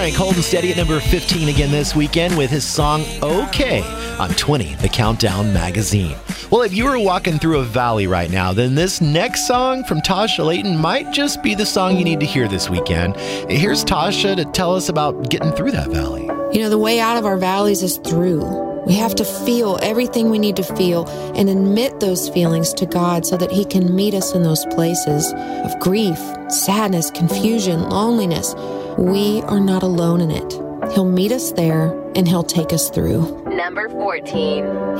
Cold and Steady at number 15 again this weekend with his song OK on 20, the Countdown magazine. Well, if you were walking through a valley right now, then this next song from Tasha Layton might just be the song you need to hear this weekend. Here's Tasha to tell us about getting through that valley. You know, the way out of our valleys is through. We have to feel everything we need to feel and admit those feelings to God so that He can meet us in those places of grief, sadness, confusion, loneliness. We are not alone in it. He'll meet us there and He'll take us through. Number 14.